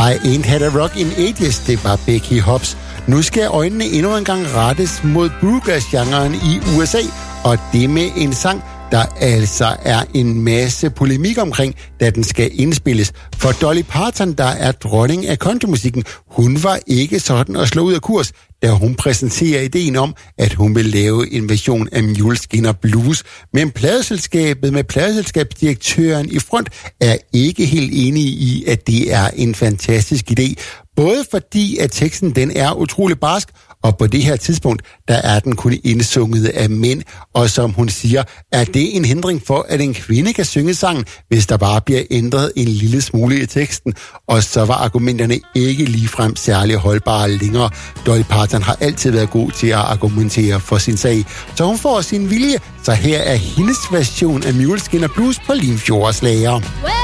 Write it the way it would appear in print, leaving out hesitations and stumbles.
I Ain't Had a Rock in Ages, det var Becky Hobbs. Nu skal øjnene endnu en gang rettes mod bluegrass-genren i USA, og det med en sang, der altså er en masse polemik omkring, da den skal indspilles. For Dolly Parton, der er dronning af countrymusikken, hun var ikke sådan at slå ud af kurs, da hun præsenterer ideen om, at hun vil lave en version af Muleskin og Blues. Men pladeselskabet med pladeselskabsdirektøren i front er ikke helt enige i, at det er en fantastisk idé. Både fordi, at teksten den er utrolig barsk, og på det her tidspunkt, der er den kun indsunget af mænd. Og som hun siger, er det en hindring for, at en kvinde kan synge sangen, hvis der bare bliver ændret en lille smule i teksten. Og så var argumenterne ikke ligefrem særlig holdbare længere. Dolly Parton har altid været god til at argumentere for sin sag, så hun får sin vilje. Så her er hendes version af Muleskin og Blues på Limfjords Lager.